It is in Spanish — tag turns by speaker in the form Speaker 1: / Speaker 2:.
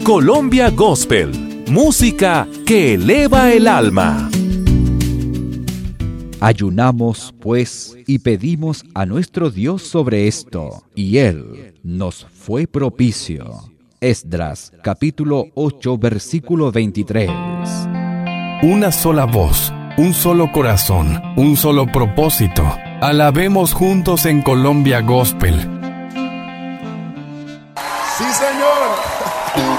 Speaker 1: Colombia Gospel, música que eleva el alma.
Speaker 2: Ayunamos, pues, y pedimos a nuestro Dios sobre esto, y Él nos fue propicio. Esdras, capítulo 8, versículo 23.
Speaker 3: Una sola voz, un solo corazón, un solo propósito. Alabemos juntos en Colombia Gospel.